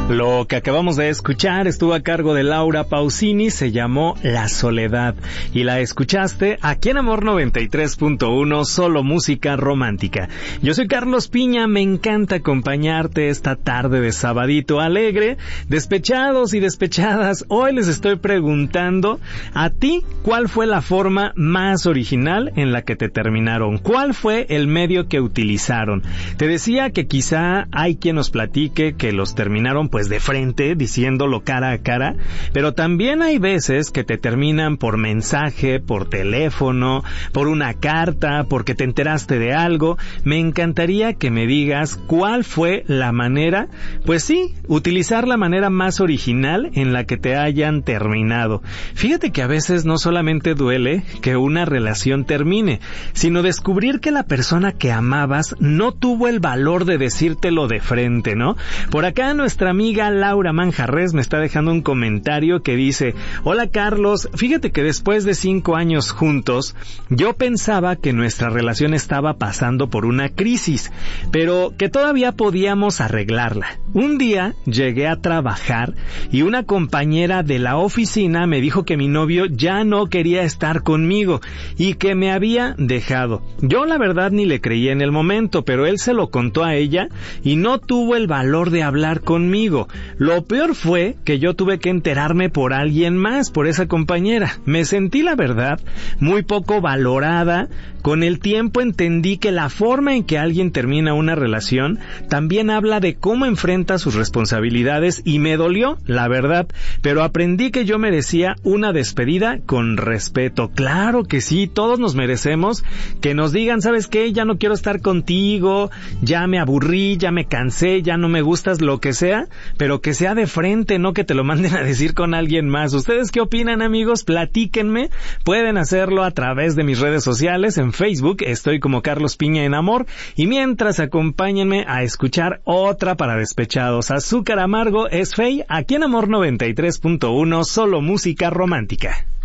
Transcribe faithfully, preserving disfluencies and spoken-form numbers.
Lo que acabamos de escuchar estuvo a cargo de Laura Pausini, se llamó La Soledad, y la escuchaste aquí en Amor noventa y tres punto uno, solo música romántica. Yo soy Carlos Piña, me encanta acompañarte esta tarde de sabadito alegre. Despechados y despechadas, hoy les estoy preguntando a ti, ¿cuál fue la forma más original en la que te terminaron? ¿Cuál fue el medio que utilizaron? Te decía que quizá hay quien nos platique que los terminaron pues de frente, diciéndolo cara a cara, pero también hay veces que te terminan por mensaje, por teléfono, por una carta, porque te enteraste de algo. Me encantaría que me digas cuál fue la manera, pues sí, utilizar la manera más original en la que te hayan terminado. Fíjate que a veces no solamente duele que una relación termine, sino descubrir que la persona que amabas no tuvo el valor de decírtelo de frente, ¿no? Por acá nuestra amiga Laura Manjarres me está dejando un comentario que dice: hola Carlos, fíjate que después de cinco años juntos, yo pensaba que nuestra relación estaba pasando por una crisis, pero que todavía podíamos arreglarla. Un día llegué a trabajar y una compañera de la oficina me dijo que mi novio ya no quería estar conmigo y que me había dejado. Yo la verdad ni le creí en el momento, pero él se lo contó a ella y no tuvo el valor de hablar conmigo. Lo peor fue que yo tuve que enterarme por alguien más, por esa compañera. Me sentí, la verdad, muy poco valorada. Con el tiempo entendí que la forma en que alguien termina una relación también habla de cómo enfrenta sus responsabilidades y me dolió, la verdad, pero aprendí que yo merecía una despedida con respeto. Claro que sí, todos nos merecemos que nos digan, ¿sabes qué? Ya no quiero estar contigo, ya me aburrí, ya me cansé, ya no me gustas, lo que sea, pero que sea de frente, no que te lo manden a decir con alguien más. ¿Ustedes qué opinan, amigos? Platíquenme. Pueden hacerlo a través de mis redes sociales. En Facebook estoy como Carlos Piña en Amor, y mientras acompáñenme a escuchar otra para despechados. Azúcar amargo es Fey, aquí en Amor noventa y tres punto uno, solo música romántica.